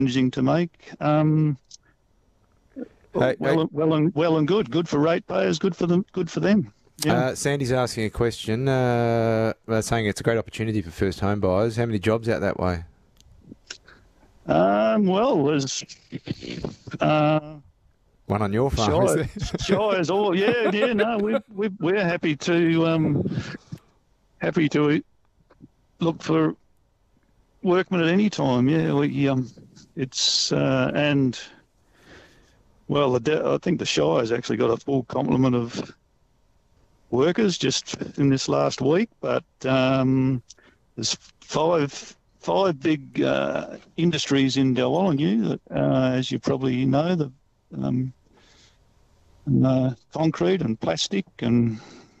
challenging to make. Well and good. Good for ratepayers. Good for them. Yeah. Sandy's asking a question, saying it's a great opportunity for first home buyers. How many jobs out that way? There's one on your farm. Shires all. Yeah. No, we're happy to look for workmen at any time. Yeah, I think the Shire's actually got a full complement of workers just in this last week, but there's five big industries in Dalwallinu that, as you probably know, the concrete and plastic and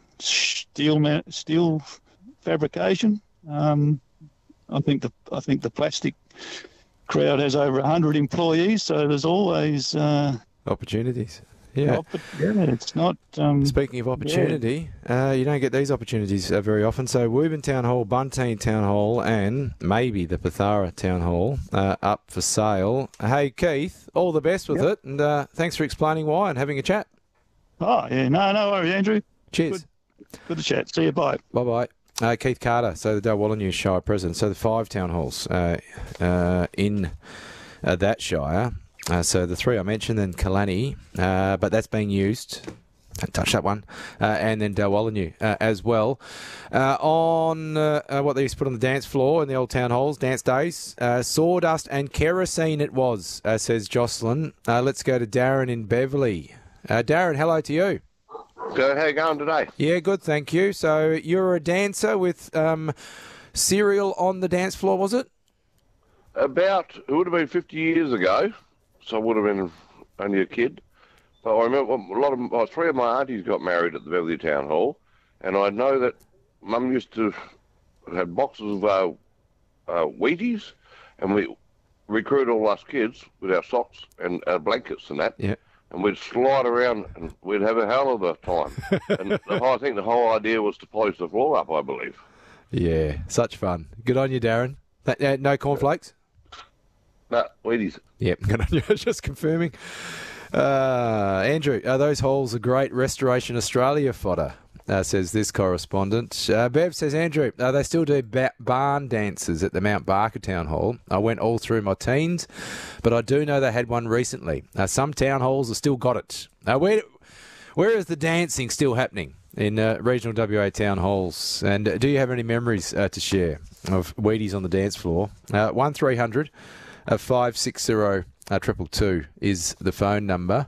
steel fabrication. I think the plastic crowd has over 100 employees, so there's always opportunities. Yeah. It's not... Speaking of opportunity, you don't get these opportunities very often. So Woburn Town Hall, Bunteen Town Hall and maybe the Pathara Town Hall up for sale. Hey, Keith, all the best with it, and thanks for explaining why and having a chat. Oh, yeah. No worries, Andrew. Cheers. Good to chat. See you. Bye. Bye-bye. Keith Carter, so the Dalwallinu Shire President. So the 5 town halls in that shire. So the 3 I mentioned, then Kalani, but that's being used. Don't touch that one. And then Dalwallinu as well. On what they used to put on the dance floor in the old town halls, dance days, sawdust and kerosene it was, says Jocelyn. Let's go to Darren in Beverley. Darren, hello to you. Good. How you going today? Yeah, good, thank you. So you're a dancer with cereal on the dance floor, was it? It would have been 50 years ago. So I would have been only a kid. But I remember 3 of my aunties got married at the Beverley Town Hall, and I know that Mum used to have boxes of Wheaties, and we recruited all us kids with our socks and our blankets and that. Yeah. And we'd slide around and we'd have a hell of a time. And I think the whole idea was to polish the floor up, I believe. Yeah, such fun. Good on you, Darren. No cornflakes? No, Wheaties. Yep, good on you. Just confirming. Andrew, those halls are great Restoration Australia fodder, says this correspondent. Bev says, Andrew, they still do barn dances at the Mount Barker Town Hall. I went all through my teens, but I do know they had one recently. Some town halls have still got it. Where is the dancing still happening in regional WA town halls? And do you have any memories to share of Wheaties on the dance floor? 1300 560 222 is the phone number.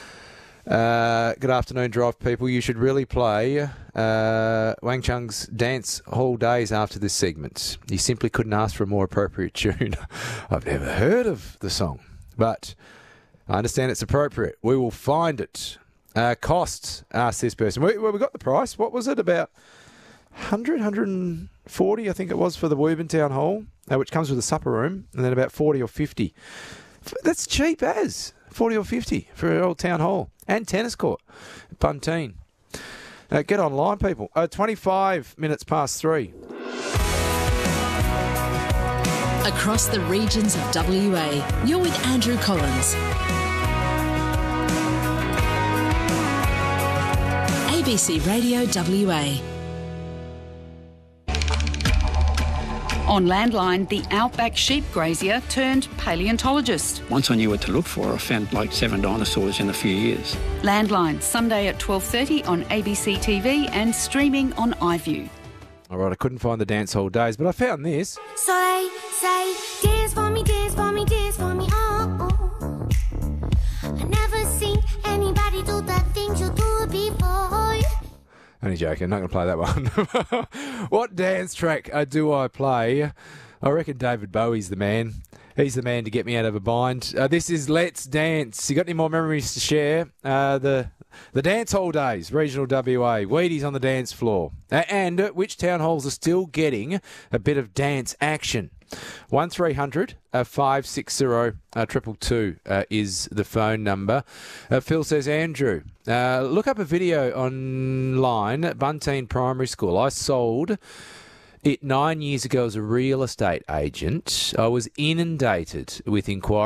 Good afternoon, Drive people. You should really play Wang Chung's Dance Hall Days after this segment. You simply couldn't ask for a more appropriate tune. I've never heard of the song, but I understand it's appropriate. We will find it. Costs, asked this person. We got the price. What was it? About 100, 140, I think it was, for the Woburn Town Hall, which comes with a supper room, and then about 40 or 50. That's cheap as 40 or 50 for an old town hall and tennis court, Bunteen. Get online, people. 25 minutes past 3. Across the regions of WA, you're with Andrew Collins. ABC Radio WA. On Landline, the outback sheep grazier turned paleontologist. Once I knew what to look for, I found like 7 dinosaurs in a few years. Landline, Sunday at 12:30 on ABC TV and streaming on iView. All right, I couldn't find the Dance Hall Days, but I found this. Say, dance for me, dance for me, dance for me, oh, oh. I never seen anybody do the things you do before. Only joking, not going to play that one. What dance track do I play? I reckon David Bowie's the man. He's the man to get me out of a bind. This is Let's Dance. You got any more memories to share? The Dance Hall Days, regional WA, Wheaties on the dance floor. And which town halls are still getting a bit of dance action? 1300 560 222 is the phone number. Phil says, Andrew, look up a video online at Bunteen Primary School. I sold 9 years ago as a real estate agent, I was inundated with inquiries